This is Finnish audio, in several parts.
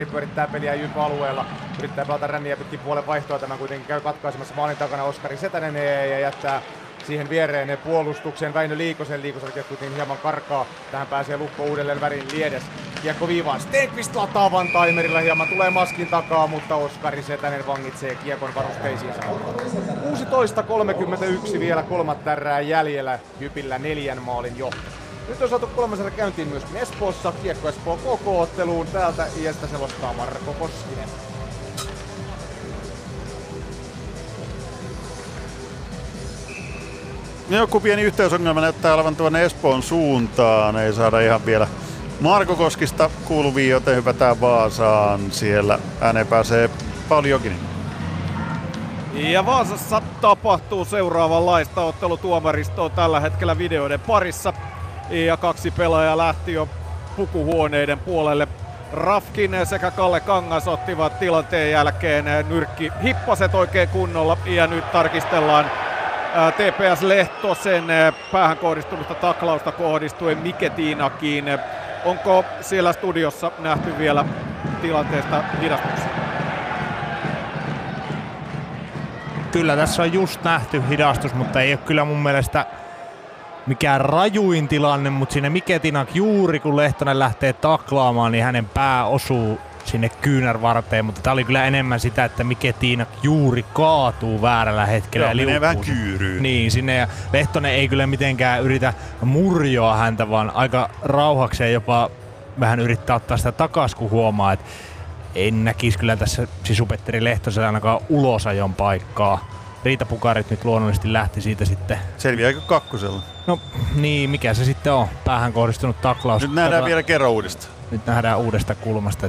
pyörittää peliä Jyp-alueella, yrittää pelata ränniä pitkin puolen vaihtoa, tämän kuitenkin käy katkaisemassa maalin takana Oskari Setänen ja jättää siihen viereen puolustukseen Väinö Liikosen. Liikosella kuitenkin hieman karkaa, tähän pääsee Lukko uudelleen värin Liedes. Kiekko viivaan, Stenqvist lataa one-timerilla, hieman tulee maskin takaa, mutta Oskari Setänen vangitsee kiekon varusteisiinsa. 16.31 vielä kolmatta erää jäljellä, Jypillä 4 maalin johto. Nyt on saatu kolmasella käyntiin myös Espoossa, Kiekko Espoo KK-otteluun, täältä iästä selostaa Marko Koskinen. Joku pieni yhteysongelma näyttää olevan tuonne Espoon suuntaan, ei saada ihan vielä Marko Koskista kuuluvia, joten hypätään Vaasaan, siellä ääneen pääsee Pauli Jokinen. Ja Vaasassa tapahtuu seuraavanlaista. Ottelutuomaristo on tällä hetkellä videoiden parissa. Ja 2 pelaajaa lähti jo pukuhuoneiden puolelle. Rafkin sekä Kalle Kangas ottivat tilanteen jälkeen nyrkki hippaset oikein kunnolla. Ja nyt tarkistellaan TPS Lehtosen päähän kohdistunutta taklausta kohdistuen Miketinakiin. Onko siellä studiossa nähty vielä tilanteesta hidastuksia? Kyllä tässä on just nähty hidastus, mutta ei ole kyllä mun mielestä mikään rajuin tilanne, mutta siinä Miketinak juuri kun Lehtonen lähtee taklaamaan, niin hänen pää osuu sinne kyynärvarteen, mutta tää oli kyllä enemmän sitä, että Miketinak juuri kaatuu väärällä hetkellä. Joo, menee vähän kyyryyn. Niin, sinne ja Lehtonen ei kyllä mitenkään yritä murjoa häntä, vaan aika rauhakseen jopa vähän yrittää ottaa sitä takas, kun huomaa, että en näkisi kyllä tässä Sisu-Petteri Lehtosella ainakaan ulosajon paikkaa. Riita Pukarit nyt luonnollisesti lähti siitä sitten. Selviääkö kakkosella? No niin, mikä se sitten on? Päähän kohdistunut taklaus. Nyt nähdään vielä kerran uudestaan. Nyt nähdään uudesta kulmasta.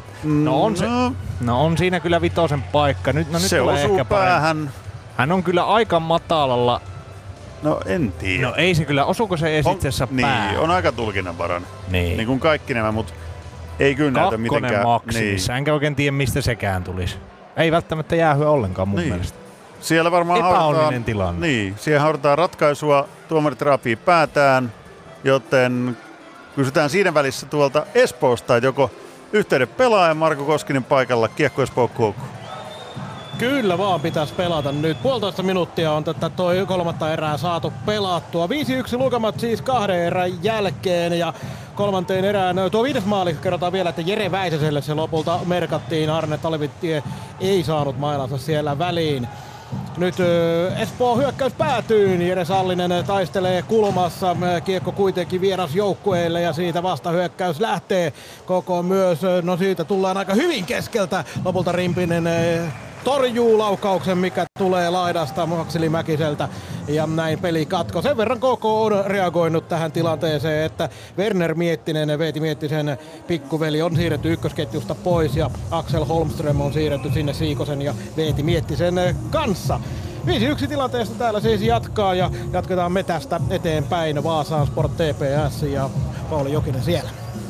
No on siinä kyllä vitosen paikka. Nyt se tulee osuu ehkä päähän. Hän on kyllä aika matalalla. No en tiedä. No ei se kyllä, osuuko se edes itse asiassa päähän? Niin, on aika tulkinnanvarainen. Niin kuin kaikki nämä, mutta ei kyllä näytä mitenkään. Kakkonen maksimissa, enkä oikein tiedä mistä sekään tulisi. Ei välttämättä jäähyä ollenkaan mun mielestä. Siellä varmaan epäonninen tilanne. Niin, siihen haudataan ratkaisua, tuomarit raapii päätään, joten kysytään siinä välissä tuolta Espoosta, että joko yhteyden pelaaja Marko Koskinen paikalla, Kiekko Espoo KK. Kyllä vaan pitäisi pelata nyt. 1,5 minuuttia on tätä toi kolmatta erää saatu pelattua. 5-1 lukemat siis 2 erän jälkeen ja kolmanteen erään tuo 5. maali kerrotaan vielä, että Jere Väisäselle se lopulta merkattiin. Arne Talvitie ei saanut mailansa siellä väliin. Nyt Espoo hyökkäys päätyy, Jere Sallinen taistelee kulmassa, kiekko kuitenkin vieras joukkueelle ja siitä vasta hyökkäys lähtee. Koko myös, no siitä tullaan aika hyvin keskeltä, lopulta Rimpinen torjuu laukauksen, mikä tulee laidasta Makseli Mäkiseltä ja näin peli katko. Sen verran KK on reagoinut tähän tilanteeseen, että Werner Miettinen, Veeti Miettisen pikkuveli on siirretty ykkösketjusta pois ja Axel Holmström on siirretty sinne Siikosen ja Veeti Miettisen kanssa. 5-1 tilanteesta täällä siis jatkaa ja jatketaan me tästä eteenpäin. Vaasaan Sport TPS ja Pauli Jokinen siellä.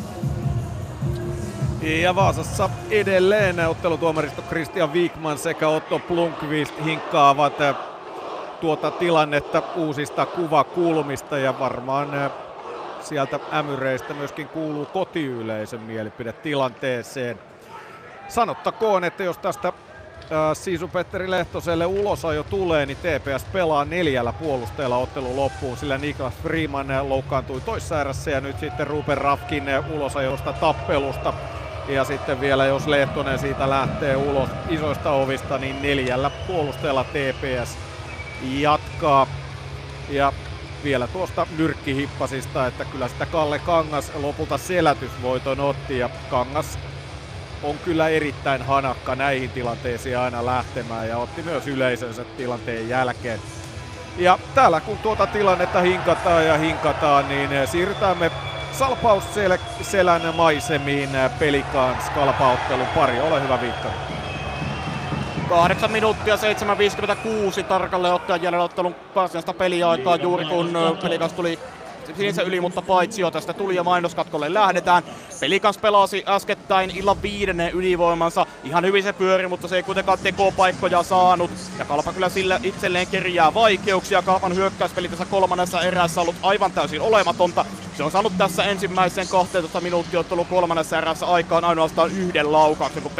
Ja Vaasassa edelleen ottelutuomaristo Christian Wikman sekä Otto Blomqvist hinkkaavat tuota tilannetta uusista kuvakulmista ja varmaan sieltä ämyreistä myöskin kuuluu kotiyleisön mielipide tilanteeseen. Sanottakoon, että jos tästä Sisu-Petteri Lehtoselle ulosajo tulee, niin TPS pelaa 4 puolustajalla ottelun loppuun, sillä Niklas Freeman loukkaantui toissa erässä ja nyt sitten Ruben Rafkin ulosajosta tappelusta. Ja sitten vielä jos Lehtonen siitä lähtee ulos isoista ovista, niin 4 puolustajalla TPS jatkaa. Ja vielä tuosta nyrkkihippasista, että kyllä sitä Kalle Kangas lopulta selätysvoiton otti ja Kangas on kyllä erittäin hanakka näihin tilanteisiin aina lähtemään ja otti myös yleisönsä tilanteen jälkeen. Ja täällä kun tuota tilannetta hinkataan, niin siirrytään me Salpausselän maisemiin Pelikans kalpaottelun pari. Ole hyvä Viikkari. 8 minuuttia 7.56 tarkalleen ottaen jäljellä ottelun varsinaista peliaikaa juuri kun Pelikans tuli sinisen yli, mutta paitsio tästä tuli ja mainoskatkolle lähdetään. Pelikans pelasi äskettäin illan 5. ylivoimansa. Ihan hyvin se pyöri, mutta se ei kuitenkaan tekopaikkoja saanut. Ja Kalpa kyllä sillä itselleen kerjää vaikeuksia. Kalpan hyökkäyspeli tässä 3. erässä ollut aivan täysin olematonta. Se on saanut tässä ensimmäisen 12 minuuttia ottelun 3. erässä aikaan ainoastaan 1 laukauksen, kun